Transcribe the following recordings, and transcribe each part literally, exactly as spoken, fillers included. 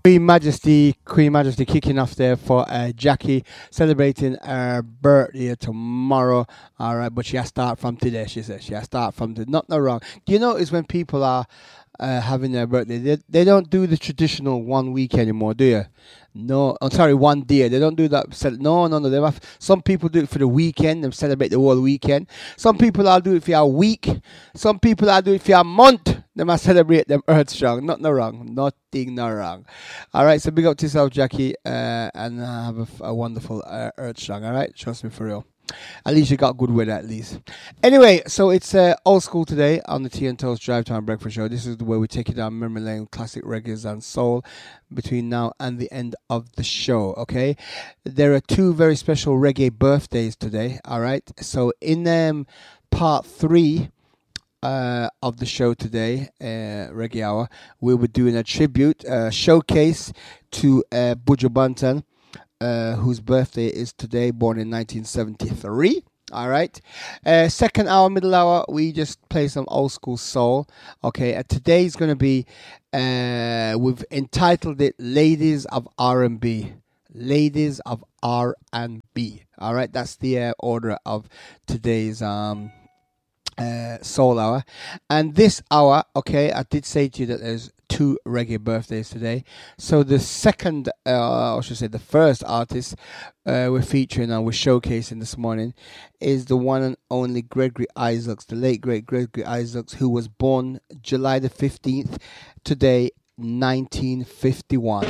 Queen Majesty, Queen Majesty kicking off there for uh, Jackie, celebrating her birthday tomorrow. All right, but she has to start from today, she says. She has to start from today. Not no wrong. Do you notice when people are uh, having their birthday, they, they don't do the traditional one week anymore, do you? No, I'm sorry, one day. They don't do that. No, no, no. They have, some people do it for the weekend. They celebrate the whole weekend. Some people will do it for a week. Some people will do it for a month. They must celebrate them Earth Strong. Not no wrong. Nothing no wrong. All right, so big up to yourself, Jackie, uh, and have a, a wonderful uh, Earth Strong. All right, trust me for real. At least you got good weather, at least. Anyway, so it's uh, old school today on the Tea and Toast Drive Time Breakfast Show. This is the way we take it down memory lane, classic reggae and soul between now and the end of the show, okay? There are two very special reggae birthdays today, all right? So in um, part three uh, of the show today, uh, Reggae Hour, we were doing a tribute, uh, showcase to uh, Buju Banton, Uh, whose birthday is today, born in nineteen seventy-three. All right. Uh, second hour, middle hour, we just play some old school soul. Okay. Uh, today's going to be, uh, we've entitled it Ladies of R and B. Ladies of R and B. All right. That's the uh, order of today's um uh, soul hour. And this hour, okay, I did say to you that there's two reggae birthdays today. So the second, uh, I should say the first artist uh, we're featuring and we're showcasing this morning is the one and only Gregory Isaacs, the late great Gregory Isaacs, who was born July the fifteenth, today, nineteen fifty-one.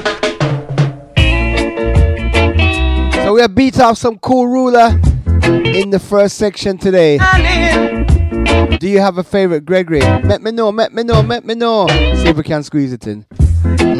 So we have beat off some cool ruler in the first section today. Do you have a favorite, Gregory? Let me know, let me know, let me know. See if we can squeeze it in.